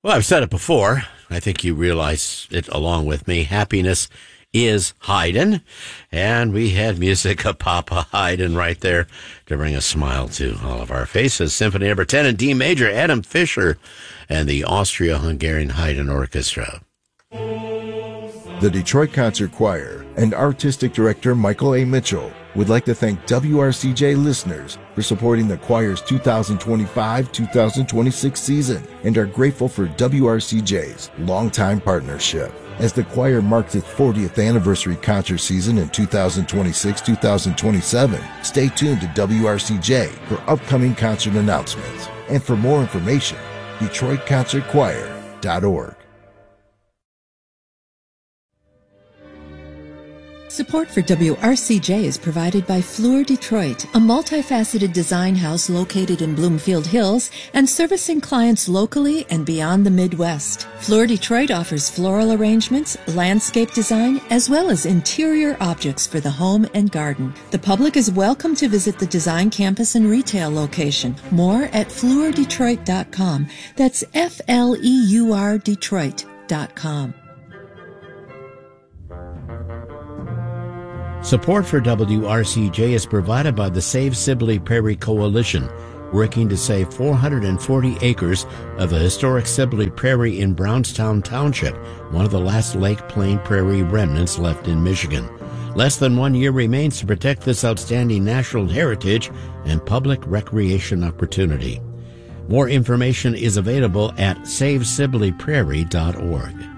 Well, I've said it before. I think you realize it along with me. Happiness is Haydn. And we had music of Papa Haydn right there to bring a smile to all of our faces. Symphony Number 10 in D major, Adam Fischer and the Austria-Hungarian Haydn Orchestra. The Detroit Concert Choir and Artistic Director Michael A. Mitchell would like to thank WRCJ listeners for supporting the choir's 2025-2026 season and are grateful for WRCJ's longtime partnership. As the choir marks its 40th anniversary concert season in 2026-2027, stay tuned to WRCJ for upcoming concert announcements. And for more information, DetroitConcertChoir.org. Support for WRCJ is provided by Fleur Detroit, a multifaceted design house located in Bloomfield Hills and servicing clients locally and beyond the Midwest. Fleur Detroit offers floral arrangements, landscape design, as well as interior objects for the home and garden. The public is welcome to visit the design campus and retail location. More at FleurDetroit.com. That's FLEUR Detroit.com. Support for WRCJ is provided by the Save Sibley Prairie Coalition, working to save 440 acres of the historic Sibley Prairie in Brownstown Township, one of the last Lake Plain Prairie remnants left in Michigan. Less than 1 year remains to protect this outstanding natural heritage and public recreation opportunity. More information is available at SaveSibleyPrairie.org.